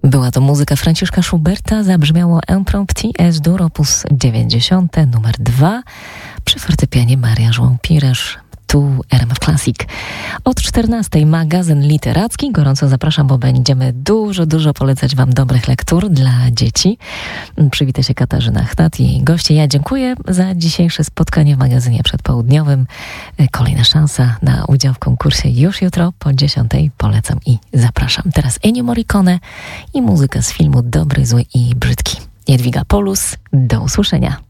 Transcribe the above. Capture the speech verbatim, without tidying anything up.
Była to muzyka Franciszka Schuberta, zabrzmiało Impromptu S dur opus dziewięćdziesiąt, numer dwa, przy fortepianie Maria Żłą-Piresz. Tu R M F Classic. Od czternastej magazyn literacki. Gorąco zapraszam, bo będziemy dużo, dużo polecać Wam dobrych lektur dla dzieci. Przywita się Katarzyna Chnat i jej goście. Ja dziękuję za dzisiejsze spotkanie w magazynie przedpołudniowym. Kolejna szansa na udział w konkursie już jutro po dziesiątej. Polecam i zapraszam. Teraz Ennio Morricone i muzyka z filmu Dobry, Zły i Brzydki. Jadwiga Polus. Do usłyszenia.